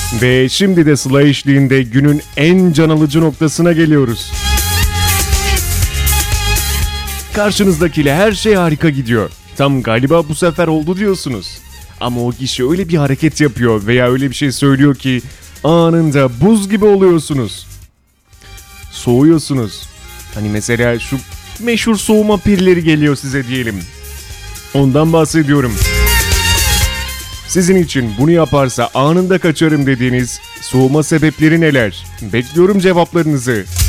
Ve şimdi de Sıla eşliğinde günün en can alıcı noktasına geliyoruz. Karşınızdakiyle her şey harika gidiyor. Tam galiba bu sefer oldu diyorsunuz. Ama o kişi öyle bir hareket yapıyor veya öyle bir şey söylüyor ki anında buz gibi oluyorsunuz. Soğuyorsunuz. Hani mesela şu meşhur soğuma pilleri geliyor size diyelim. Ondan bahsediyorum. Sizin için bunu yaparsa anında kaçarım dediğiniz soğuma sebepleri neler? Bekliyorum cevaplarınızı.